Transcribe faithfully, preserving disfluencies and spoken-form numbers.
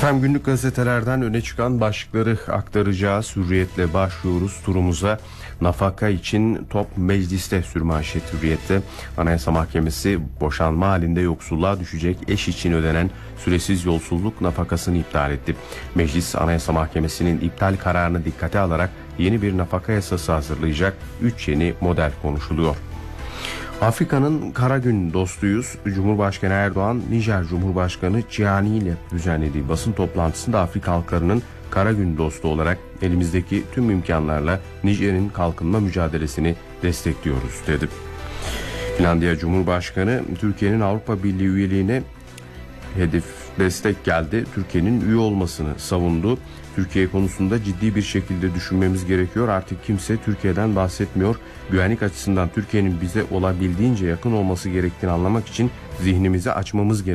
Efendim, günlük gazetelerden öne çıkan başlıkları aktaracağız. Hürriyetle başlıyoruz turumuza. Nafaka için top mecliste sürmanşet Hürriyet'te. Anayasa Mahkemesi boşanma halinde yoksulluğa düşecek eş için ödenen süresiz yolsuzluk nafakasını iptal etti. Meclis Anayasa Mahkemesi'nin iptal kararını dikkate alarak yeni bir nafaka yasası hazırlayacak. Üç yeni model konuşuluyor. Afrika'nın kara gün dostuyuz. Cumhurbaşkanı Erdoğan, Nijer Cumhurbaşkanı Ciani ile düzenlediği basın toplantısında Afrika halklarının kara gün dostu olarak elimizdeki tüm imkanlarla Nijer'in kalkınma mücadelesini destekliyoruz dedi. Finlandiya Cumhurbaşkanı Türkiye'nin Avrupa Birliği üyeliğine hedef destek geldi. Türkiye'nin üye olmasını savundu. Türkiye konusunda ciddi bir şekilde düşünmemiz gerekiyor. Artık kimse Türkiye'den bahsetmiyor. Güvenlik açısından Türkiye'nin bize olabildiğince yakın olması gerektiğini anlamak için zihnimizi açmamız gerekiyor